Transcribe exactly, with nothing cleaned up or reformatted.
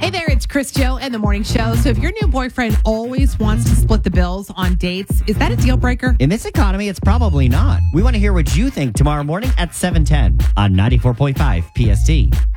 Hey there, it's Chris Joe and the Morning Show. So if your new boyfriend always wants to split the bills on dates, is that a deal breaker? In this economy, it's probably not. We want to hear what you think tomorrow morning at seven ten on ninety-four point five P S T.